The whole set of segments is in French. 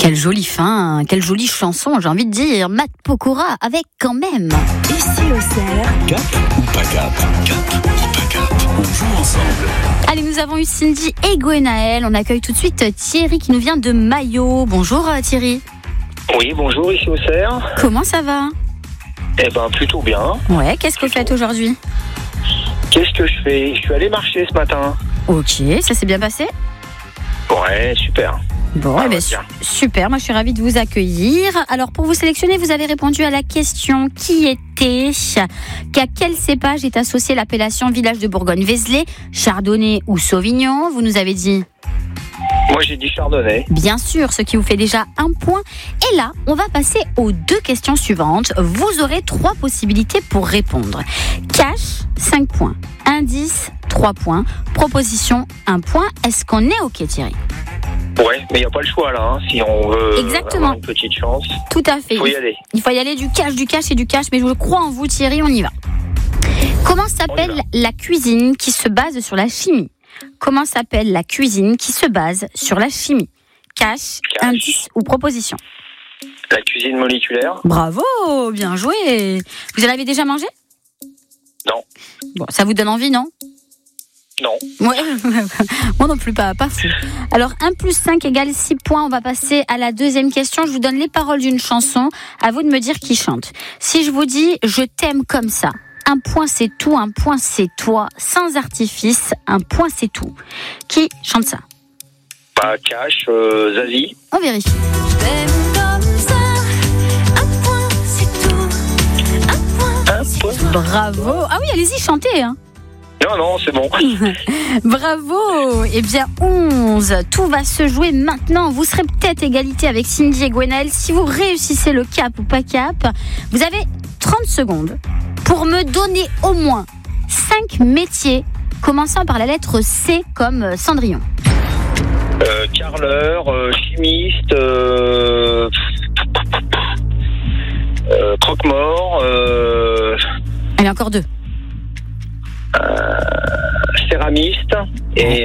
Quelle jolie fin, quelle jolie chanson, j'ai envie de dire. Matt Pokora avec Quand même. Ici au Cerf. Cap ou pas cap? Cap ou pas cap? On joue ensemble. Allez, nous avons eu Cindy et Gwenaël. On accueille tout de suite Thierry qui nous vient de Maillot. Bonjour Thierry. Oui, bonjour, ici au Cerf. Comment ça va? Eh ben, plutôt bien. Ouais, qu'est-ce que vous faites aujourd'hui? Qu'est-ce que je fais? Je suis allé marcher ce matin. Ok, ça s'est bien passé? Ouais, super. Bon, Ah, eh ben, ouais, bien. super, moi je suis ravie de vous accueillir. Alors pour vous sélectionner, vous avez répondu à la question qu'à quel cépage est associée l'appellation village de Bourgogne-Vézelay, Chardonnay ou Sauvignon? Vous nous avez dit Moi, j'ai dit Chardonnay. bien sûr, ce qui vous fait déjà un point. Et là, on va passer aux deux questions suivantes. Vous aurez 3 possibilités pour répondre. Cash, 5 points. Indice, 3 points. Proposition, 1 point. Est-ce qu'on est OK, Thierry? Ouais, mais il n'y a pas le choix là, hein, si on veut Exactement. avoir une petite chance. Tout à fait. Faut y aller. Il faut y aller du cash et du cash, mais je crois en vous Thierry, on y va. Comment s'appelle la cuisine qui se base sur la chimie? Comment s'appelle la cuisine qui se base sur la chimie? Cash, indice ou proposition? La cuisine moléculaire? Bravo, bien joué. Vous en avez déjà mangé? Non. Bon, ça vous donne envie, non? Non. Ouais, moi non plus, pas fou. Alors, 1 plus 5 égale 6 points. On va passer à la deuxième question. Je vous donne les paroles d'une chanson. À vous de me dire qui chante. Si je vous dis « Je t'aime comme ça », 1 point c'est tout, 1 point c'est toi, sans artifice, 1 point c'est tout. Qui chante ça? Pas Cash, Zazie. On vérifie. Un point. Bravo. Ah oui, allez-y, chantez, hein. Non, c'est bon. Bravo. Eh bien, 11. Tout va se jouer maintenant. Vous serez peut-être égalité avec Cindy et Gwenaël. Si vous réussissez le cap ou pas cap, vous avez 30 secondes pour me donner au moins 5 métiers commençant par la lettre C comme Cendrillon. Carreleur, chimiste, croque-mort, Allez, encore 2. céramiste et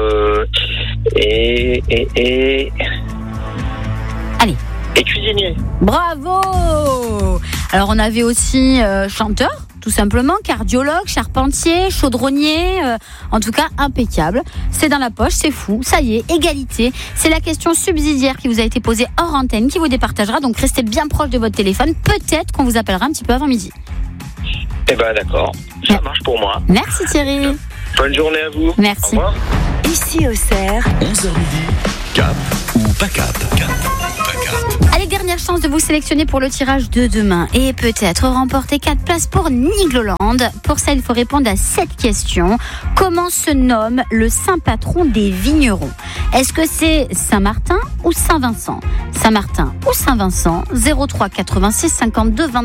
Allez. Et cuisinier. Bravo. Alors, on avait aussi chanteur, tout simplement, cardiologue, charpentier, chaudronnier, en tout cas impeccable. C'est dans la poche, c'est fou, ça y est, égalité. C'est la question subsidiaire qui vous a été posée hors antenne, qui vous départagera, donc restez bien proche de votre téléphone. Peut-être qu'on vous appellera un petit peu avant midi. Eh ben d'accord, ça marche pour moi. Merci Thierry. Bonne journée à vous. Merci. Au revoir. Ici au Cerf. 11h midi. Cap ou pas cap? Cap ou pas cap? Allez, dernière chance de vous sélectionner pour le tirage de demain et peut-être remporter 4 places pour Nigloland. Pour ça, il faut répondre à cette question. Comment se nomme le saint patron des vignerons? Est-ce que c'est Saint-Martin ou Saint-Vincent? Saint-Martin ou Saint-Vincent? 03 86 52 23.